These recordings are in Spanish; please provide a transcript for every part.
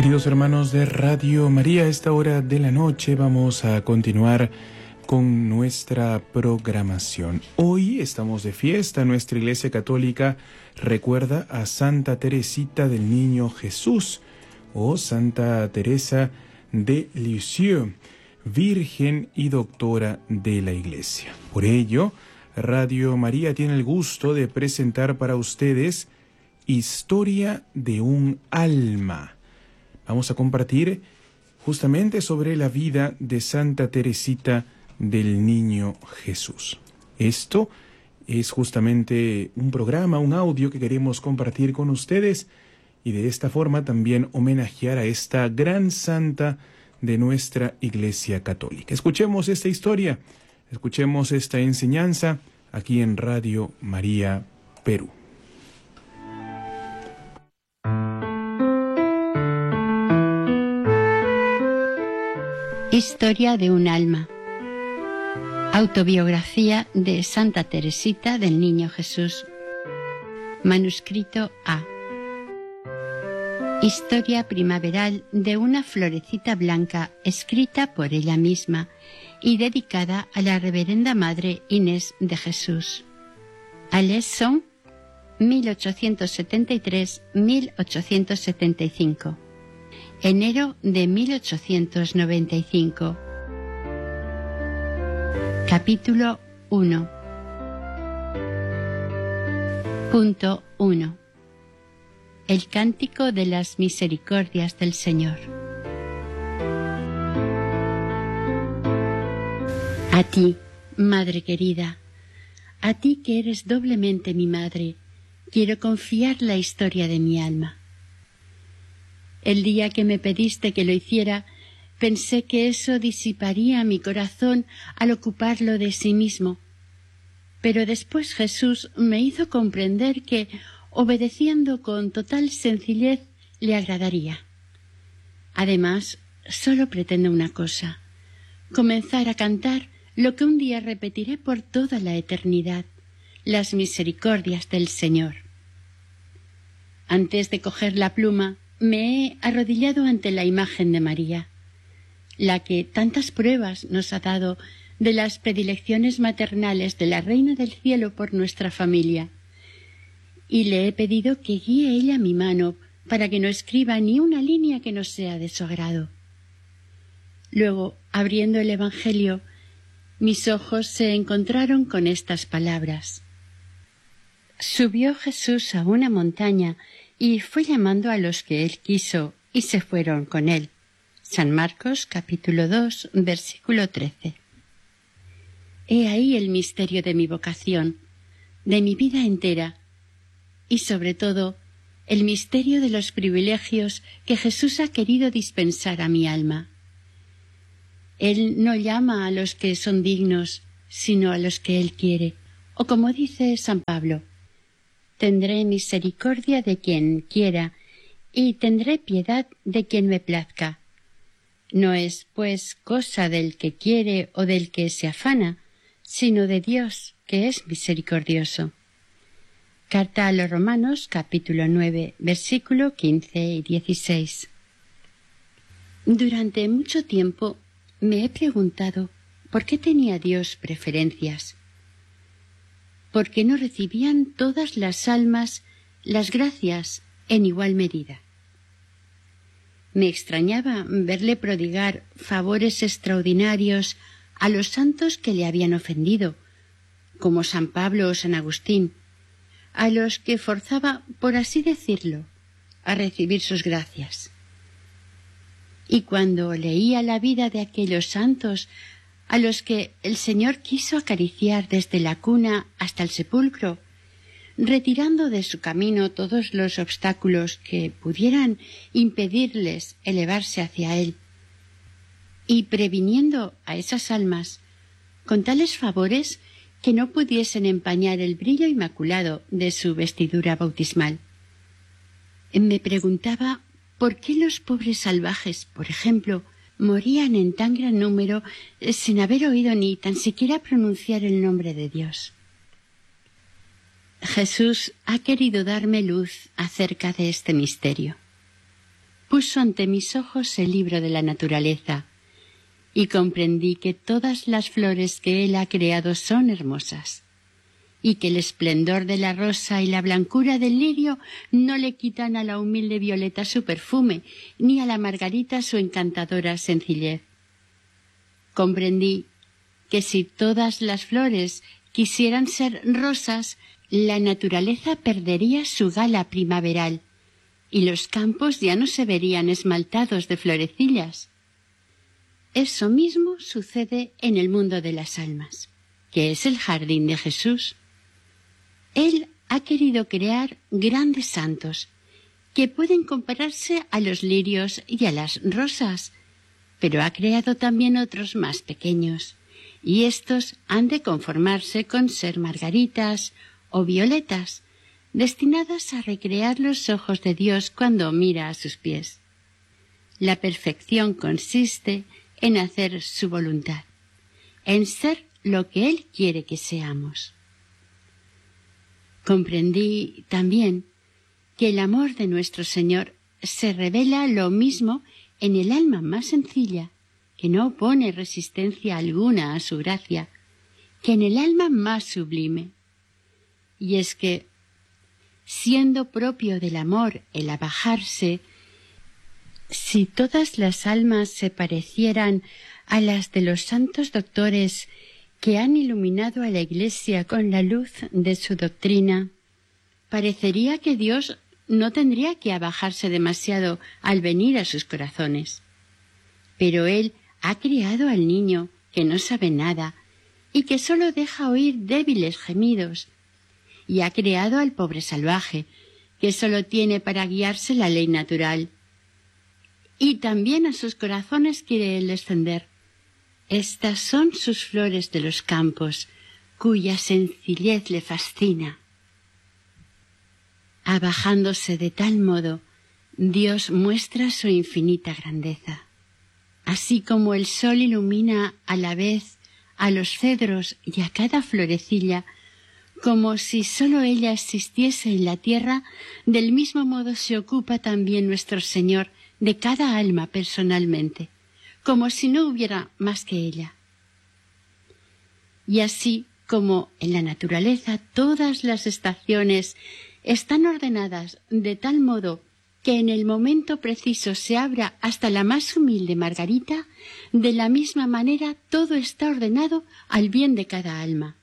Queridos hermanos de Radio María, a esta hora de la noche vamos a continuar con nuestra programación. Hoy estamos de fiesta. Nuestra Iglesia Católica recuerda a Santa Teresita del Niño Jesús o Santa Teresa de Lisieux, Virgen y Doctora de la Iglesia. Por ello, Radio María tiene el gusto de presentar para ustedes Historia de un alma. Vamos a compartir justamente sobre la vida de Santa Teresita del Niño Jesús. Esto es justamente un programa, un audio que queremos compartir con ustedes y de esta forma también homenajear a esta gran santa de nuestra Iglesia Católica. Escuchemos esta historia, escuchemos esta enseñanza aquí en Radio María Perú. Historia de un alma. Autobiografía de Santa Teresita del Niño Jesús. Manuscrito A. Historia primaveral de una florecita blanca escrita por ella misma y dedicada a la Reverenda Madre Inés de Jesús. Alençon, 1873-1875. Enero de 1895. Capítulo 1. Punto 1. El cántico de las misericordias del Señor. A ti, Madre querida, a ti que eres doblemente mi madre, quiero confiar la historia de mi alma. El día que me pediste que lo hiciera, pensé que eso disiparía mi corazón al ocuparlo de sí mismo. Pero después Jesús me hizo comprender que, obedeciendo con total sencillez, le agradaría. Además, solo pretendo una cosa: comenzar a cantar lo que un día repetiré por toda la eternidad, las misericordias del Señor. Antes de coger la pluma, me he arrodillado ante la imagen de María, la que tantas pruebas nos ha dado de las predilecciones maternales de la Reina del Cielo por nuestra familia, y le he pedido que guíe ella mi mano para que no escriba ni una línea que no sea de su agrado. Luego, abriendo el Evangelio, mis ojos se encontraron con estas palabras. Subió Jesús a una montaña y fue llamando a los que él quiso, y se fueron con él. San Marcos, capítulo 2, versículo 13. He ahí el misterio de mi vocación, de mi vida entera, y sobre todo, el misterio de los privilegios que Jesús ha querido dispensar a mi alma. Él no llama a los que son dignos, sino a los que él quiere, o como dice San Pablo: tendré misericordia de quien quiera, y tendré piedad de quien me plazca. No es, pues, cosa del que quiere o del que se afana, sino de Dios, que es misericordioso. Carta a los Romanos, capítulo 9, versículo 15 y 16. Durante mucho tiempo me he preguntado por qué tenía Dios preferencias. ¿Por qué no recibían todas las almas las gracias en igual medida? Me extrañaba verle prodigar favores extraordinarios a los santos que le habían ofendido, como San Pablo o San Agustín, a los que forzaba, por así decirlo, a recibir sus gracias. Y cuando leía la vida de aquellos santos a los que el Señor quiso acariciar desde la cuna hasta el sepulcro, retirando de su camino todos los obstáculos que pudieran impedirles elevarse hacia Él, y previniendo a esas almas con tales favores que no pudiesen empañar el brillo inmaculado de su vestidura bautismal. Me preguntaba por qué los pobres salvajes, por ejemplo, morían en tan gran número sin haber oído ni tan siquiera pronunciar el nombre de Dios. Jesús ha querido darme luz acerca de este misterio. puso ante mis ojos el libro de la naturaleza, y comprendí que todas las flores que él ha creado son hermosas, y que el esplendor de la rosa y la blancura del lirio no le quitan a la humilde violeta su perfume, ni a la margarita su encantadora sencillez. Comprendí que si todas las flores quisieran ser rosas, la naturaleza perdería su gala primaveral, y los campos ya no se verían esmaltados de florecillas. Eso mismo sucede en el mundo de las almas, que es el jardín de Jesús. Él ha querido crear grandes santos, que pueden compararse a los lirios y a las rosas, pero ha creado también otros más pequeños, y estos han de conformarse con ser margaritas o violetas, destinadas a recrear los ojos de Dios cuando mira a sus pies. La perfección consiste en hacer su voluntad, en ser lo que Él quiere que seamos. Comprendí también que el amor de nuestro Señor se revela lo mismo en el alma más sencilla, que no opone resistencia alguna a su gracia, que en el alma más sublime. Y es que, siendo propio del amor el abajarse, si todas las almas se parecieran a las de los santos doctores que han iluminado a la Iglesia con la luz de su doctrina, parecería que Dios no tendría que abajarse demasiado al venir a sus corazones. Pero Él ha criado al niño que no sabe nada y que sólo deja oír débiles gemidos, y ha creado al pobre salvaje, que sólo tiene para guiarse la ley natural. Y también a sus corazones quiere Él descender. Estas son sus flores de los campos, cuya sencillez le fascina. Abajándose de tal modo, Dios muestra su infinita grandeza. Así como el sol ilumina a la vez a los cedros y a cada florecilla, como si sólo ella existiese en la tierra, del mismo modo se ocupa también nuestro Señor de cada alma personalmente, como si no hubiera más que ella. Y así como en la naturaleza todas las estaciones están ordenadas de tal modo que en el momento preciso se abra hasta la más humilde margarita, de la misma manera todo está ordenado al bien de cada alma.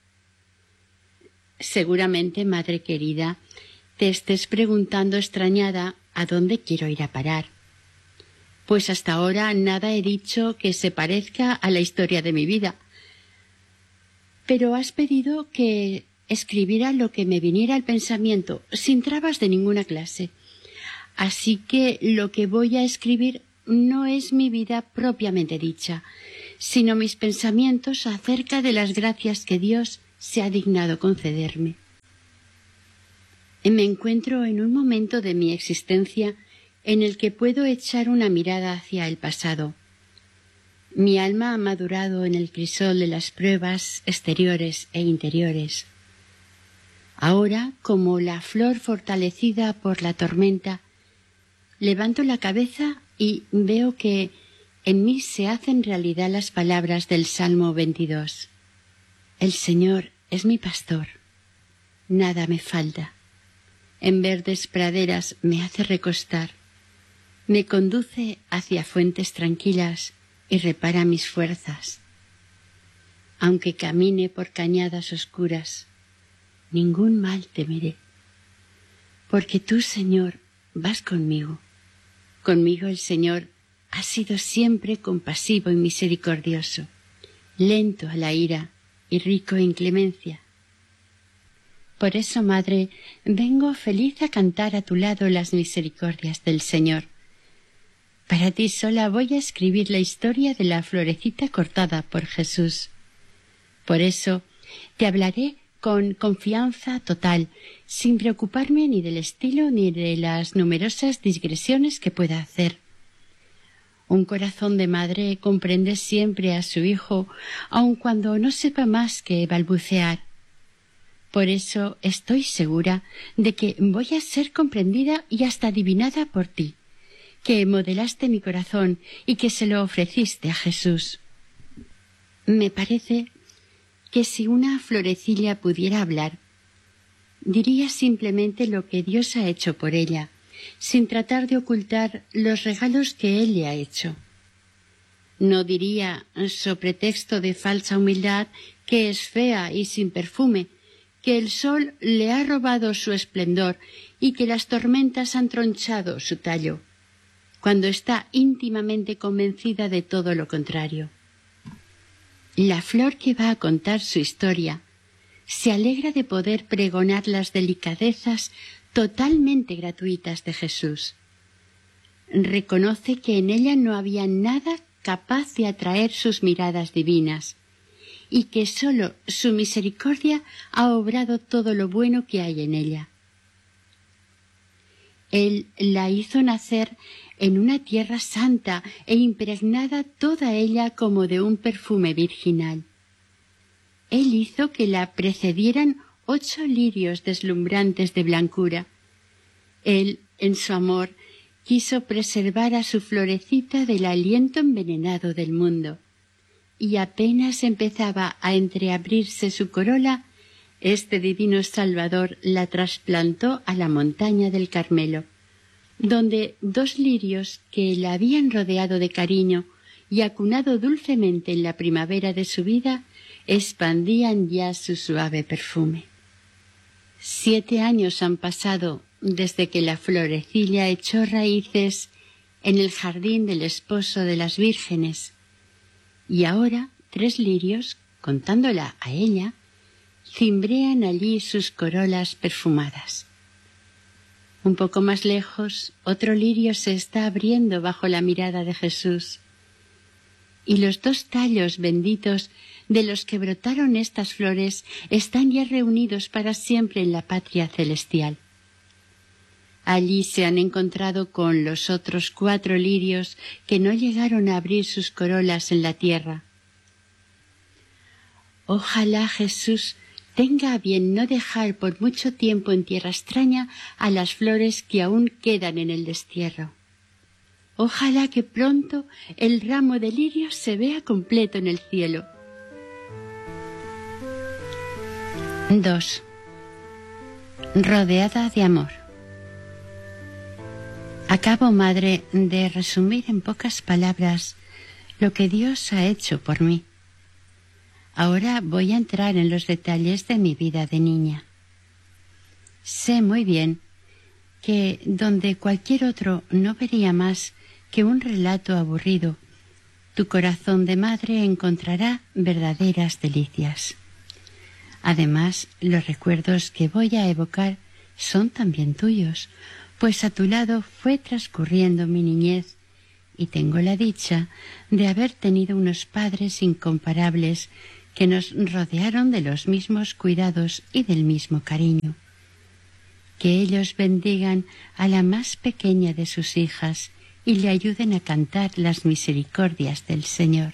Seguramente, madre querida, te estés preguntando extrañada a dónde quiero ir a parar. Pues hasta ahora nada he dicho que se parezca a la historia de mi vida. Pero has pedido que escribiera lo que me viniera al pensamiento, sin trabas de ninguna clase. Así que lo que voy a escribir no es mi vida propiamente dicha, sino mis pensamientos acerca de las gracias que Dios se ha dignado concederme. Me encuentro en un momento de mi existencia en el que puedo echar una mirada hacia el pasado. Mi alma ha madurado en el crisol de las pruebas exteriores e interiores. Ahora, como la flor fortalecida por la tormenta, levanto la cabeza y veo que en mí se hacen realidad las palabras del Salmo 22. El Señor es mi pastor, nada me falta. En verdes praderas me hace recostar, me conduce hacia fuentes tranquilas y repara mis fuerzas. Aunque camine por cañadas oscuras, ningún mal temeré, porque tú, Señor, vas conmigo. Conmigo el Señor ha sido siempre compasivo y misericordioso, lento a la ira y rico en clemencia. Por eso, madre, vengo feliz a cantar a tu lado las misericordias del Señor. Para ti sola voy a escribir la historia de la florecita cortada por Jesús. Por eso te hablaré con confianza total, sin preocuparme ni del estilo ni de las numerosas digresiones que pueda hacer. Un corazón de madre comprende siempre a su hijo, aun cuando no sepa más que balbucear. Por eso estoy segura de que voy a ser comprendida y hasta adivinada por ti, que modelaste mi corazón y que se lo ofreciste a Jesús. Me parece que si una florecilla pudiera hablar, diría simplemente lo que Dios ha hecho por ella, sin tratar de ocultar los regalos que Él le ha hecho. No diría, so pretexto de falsa humildad, que es fea y sin perfume, que el sol le ha robado su esplendor y que las tormentas han tronchado su tallo, cuando está íntimamente convencida de todo lo contrario. La flor que va a contar su historia se alegra de poder pregonar las delicadezas totalmente gratuitas de Jesús. Reconoce que en ella no había nada capaz de atraer sus miradas divinas y que sólo su misericordia ha obrado todo lo bueno que hay en ella. Él la hizo nacer en una tierra santa e impregnada toda ella como de un perfume virginal. Él hizo que la precedieran 8 lirios deslumbrantes de blancura. Él, en su amor, quiso preservar a su florecita del aliento envenenado del mundo, y apenas empezaba a entreabrirse su corola, este divino Salvador la trasplantó a la montaña del Carmelo, donde 2 lirios que la habían rodeado de cariño y acunado dulcemente en la primavera de su vida, expandían ya su suave perfume. 7 años han pasado desde que la florecilla echó raíces en el jardín del esposo de las vírgenes, y ahora 3 lirios, contándola a ella, cimbrean allí sus corolas perfumadas. Un poco más lejos, otro lirio se está abriendo bajo la mirada de Jesús, y los 2 tallos benditos de los que brotaron estas flores están ya reunidos para siempre en la patria celestial. Allí se han encontrado con los otros 4 lirios que no llegaron a abrir sus corolas en la tierra. Ojalá Jesús tenga a bien no dejar por mucho tiempo en tierra extraña a las flores que aún quedan en el destierro. Ojalá que pronto el ramo de lirios se vea completo en el cielo. 2. Rodeada de amor. Acabo, madre, de resumir en pocas palabras lo que Dios ha hecho por mí. Ahora voy a entrar en los detalles de mi vida de niña. Sé muy bien que donde cualquier otro no vería más que un relato aburrido, tu corazón de madre encontrará verdaderas delicias. Además, los recuerdos que voy a evocar son también tuyos, pues a tu lado fue transcurriendo mi niñez y tengo la dicha de haber tenido unos padres incomparables que nos rodearon de los mismos cuidados y del mismo cariño. Que ellos bendigan a la más pequeña de sus hijas y le ayuden a cantar las misericordias del Señor.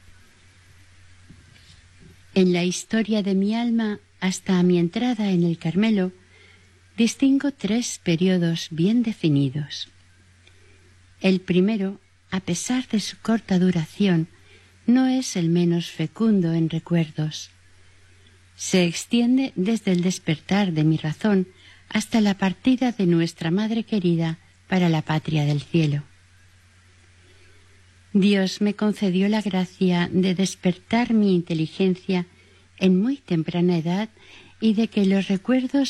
En la historia de mi alma, hasta mi entrada en el Carmelo, distingo 3 periodos bien definidos. El primero, a pesar de su corta duración, no es el menos fecundo en recuerdos. Se extiende desde el despertar de mi razón hasta la partida de nuestra Madre querida para la patria del cielo. Dios me concedió la gracia de despertar mi inteligencia en muy temprana edad y de que los recuerdos